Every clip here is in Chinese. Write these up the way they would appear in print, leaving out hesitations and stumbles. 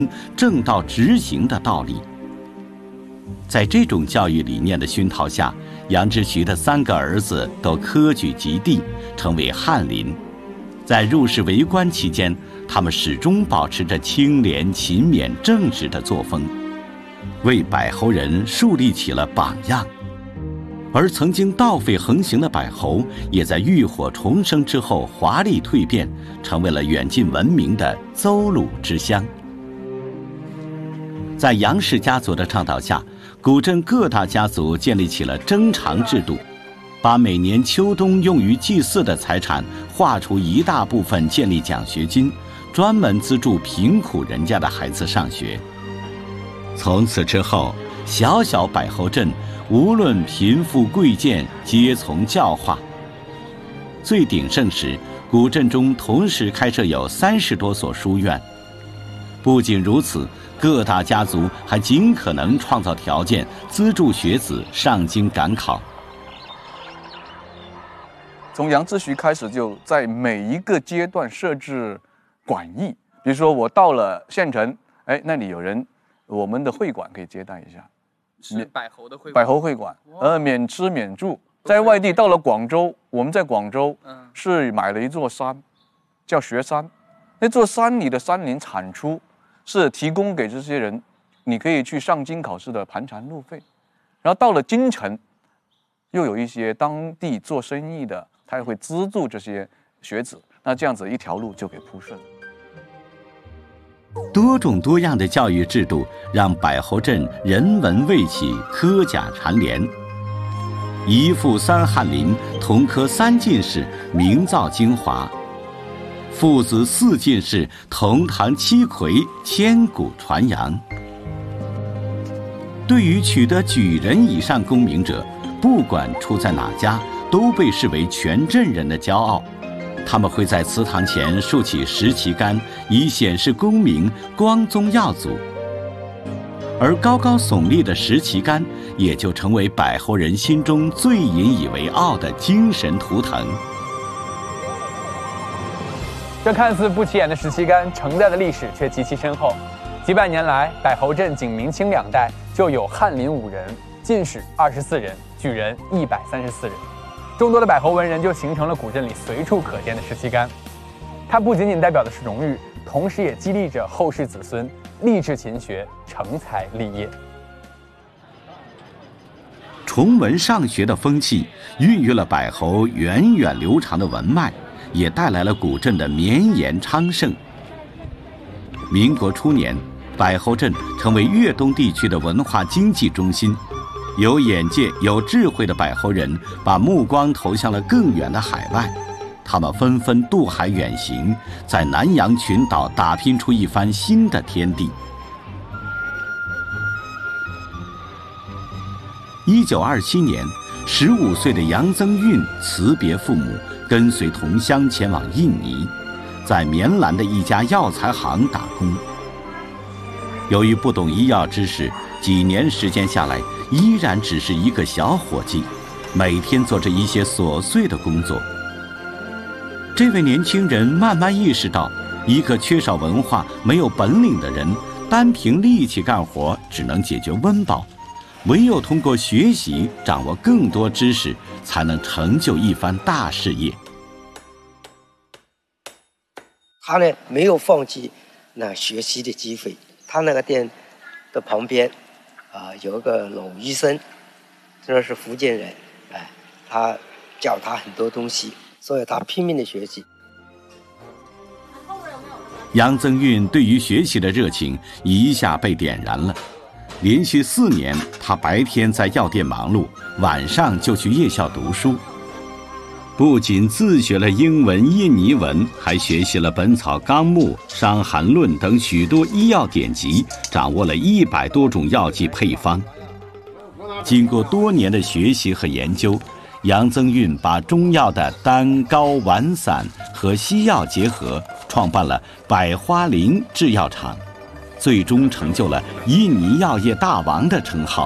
正道直行的道理。在这种教育理念的熏陶下，杨之徐的3个儿子都科举及第，成为翰林。在入仕为官期间，他们始终保持着清廉、勤勉、正直的作风，为柏侯人树立起了榜样。而曾经盗匪横行的柏侯，也在浴火重生之后华丽蜕变，成为了远近闻名的邹鲁之乡。在杨氏家族的倡导下，古镇各大家族建立起了征偿制度，把每年秋冬用于祭祀的财产划出一大部分建立奖学金，专门资助贫苦人家的孩子上学。从此之后，小小柏侯镇无论贫富贵贱，皆从教化。最鼎盛时，古镇中同时开设有30多所书院。不仅如此，各大家族还尽可能创造条件，资助学子上京赶考。 从杨之徐开始，就在每一个阶段设置馆驿。比如说，我到了县城，那里有人，我们的会馆可以接待一下， 是柏侯的会馆， 柏侯会馆，免吃免住。在外地到了广州，我们在广州是买了一座山，叫学山。那座山里的山林产出是提供给这些人，你可以去上京考试的盘缠路费。然后到了京城，又有一些当地做生意的，他也会资助这些学子。那这样子一条路就给铺顺了。 多种多样的教育制度让柏侯镇人文味起，科甲蝉联。一父3翰林，同科3进士，名噪京华；父子4进士，同堂7魁，千古传扬。对于取得举人以上功名者，不管出在哪家，都被视为全镇人的骄傲。他们会在祠堂前竖起石旗杆，以显示功名，光宗耀祖。而高高耸立的石旗杆，也就成为柏侯人心中最引以为傲的精神图腾。 这看似不起眼的石旗杆，承载的历史却极其深厚。几百年来，柏侯镇仅明清2代就有翰林5人，进士24人，举人134人。众多的柏侯文人就形成了古镇里随处可见的石旗杆。它不仅仅代表的是荣誉，同时也激励着后世子孙立志勤学，成才立业。 崇文上学的风气孕育了柏侯源远流长的文脉，也带来了古镇的绵延昌盛。民国初年，柏侯镇成为粤东地区的文化经济中心。有眼界、有智慧的柏侯人把目光投向了更远的海外，他们纷纷渡海远行，在南洋群岛打拼出一番新的天地。1927年，15岁的杨增运辞别父母，跟随同乡前往印尼，在棉兰的一家药材行打工。由于不懂医药知识，几年时间下来，依然只是一个小伙计，每天做着一些琐碎的工作。这位年轻人慢慢意识到，一个缺少文化、没有本领的人，单凭力气干活只能解决温饱，唯有通过学习掌握更多知识，才能成就一番大事业。 他呢没有放弃那学习的机会。他那个店的旁边有一个老医生，这是福建人，他教他很多东西，所以他拼命的学习。 杨增运对于学习的热情一下被点燃了。连续4年，他白天在药店忙碌，晚上就去夜校读书。不仅自学了英文、印尼文，还学习了《本草纲目》《伤寒论》等许多医药典籍，掌握了100多种药剂配方。经过多年的学习和研究，杨增运把中药的单、高、丸散和西药结合，创办了百花林制药厂，最终成就了印尼药业大王的称号。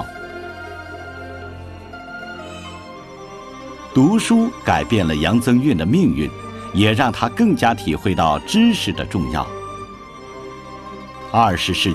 读书改变了杨增运的命运，也让他更加体会到知识的重要。 20世